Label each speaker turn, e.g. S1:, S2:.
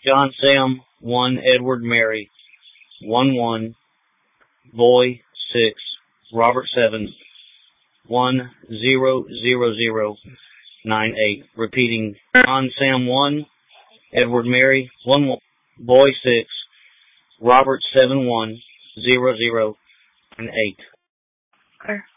S1: John Sam 1, Edward Mary 1-1, Boy 6, Robert 7, 100098. Repeating, John Sam 1, Edward Mary 1-1, Boy 6, Robert 7-1-00 and 8.
S2: Okay.